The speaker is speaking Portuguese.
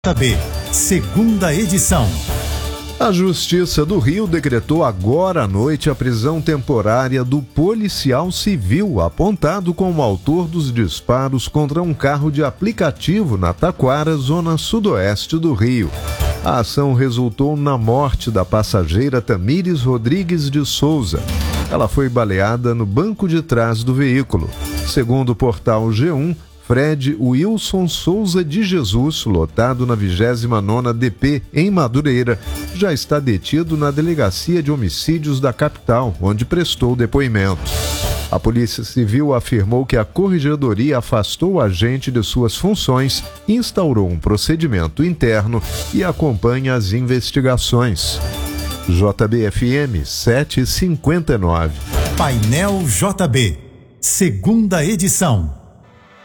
JB, segunda edição. A Justiça do Rio decretou agora à noite a prisão temporária do policial civil apontado como autor dos disparos contra um carro de aplicativo na Taquara, zona sudoeste do Rio. A ação resultou na morte da passageira Tamires Rodrigues de Souza. Ela foi baleada no banco de trás do veículo. Segundo o portal G1, Fred Wilson Souza de Jesus, lotado na 29ª DP, em Madureira, já está detido na Delegacia de Homicídios da capital, onde prestou depoimento. A Polícia Civil afirmou que a Corregedoria afastou o agente de suas funções, instaurou um procedimento interno e acompanha as investigações. JBFM 759. Painel JB, segunda edição.